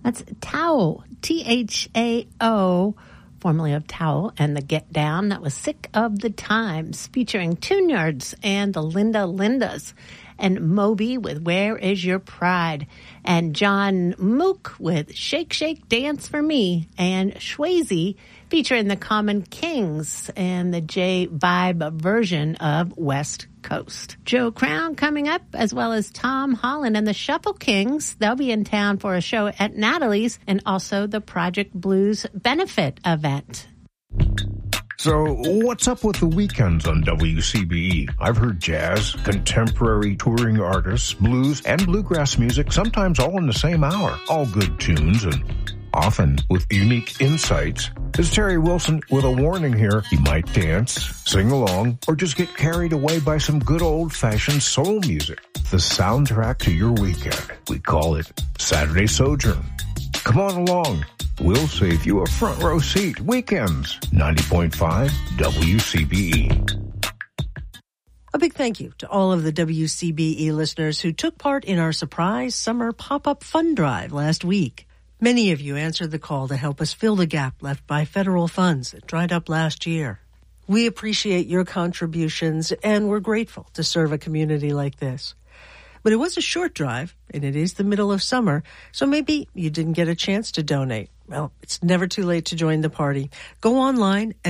That's Tao, T-H-A-O, formerly of Towel, and the Get Down. That was Sick of the Times, featuring Tune-Yards and the Linda Lindas, and Moby with Where Is Your Pride, and John Mook with Shake Shake Dance for Me, and Swayze featuring the Common Kings and the J Vibe version of West Coast. Joe Crown coming up, as well as Tom Holland and the Shuffle Kings. They'll be in town for a show at Natalie's and also the Project Blues benefit event. So, what's up with the weekends on WCBE? I've heard jazz, contemporary touring artists, blues, and bluegrass music, sometimes all in the same hour. All good tunes and often with unique insights. This is Terry Wilson with a warning here. You might dance, sing along, or just get carried away by some good old-fashioned soul music. The soundtrack to your weekend. We call it Saturday Sojourn. Come on along. We'll save you a front row seat. Weekends, 90.5 WCBE. A big thank you to all of the WCBE listeners who took part in our surprise summer pop-up fund drive last week. Many of you answered the call to help us fill the gap left by federal funds that dried up last year. We appreciate your contributions, and we're grateful to serve a community like this. But it was a short drive, and it is the middle of summer, so maybe you didn't get a chance to donate. Well, it's never too late to join the party. Go online at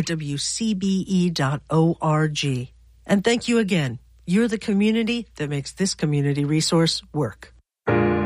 wcbe.org. And thank you again. You're the community that makes this community resource work.